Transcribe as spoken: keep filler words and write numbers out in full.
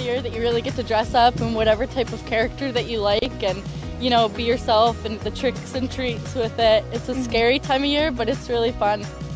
year that you really get to dress up in whatever type of character that you like and, you know, be yourself and the tricks and treats with it. It's a scary time of year, but it's really fun.